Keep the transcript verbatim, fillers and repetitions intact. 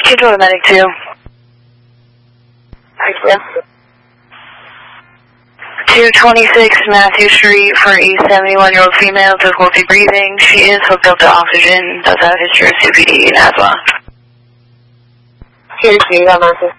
Control to medic two. Thank you. two twenty-six Matthew Street for a seventy-one-year-old female, difficulty breathing. She is hooked up to oxygen, does have a history of C P D and asthma. Here's you, I'm Matthew.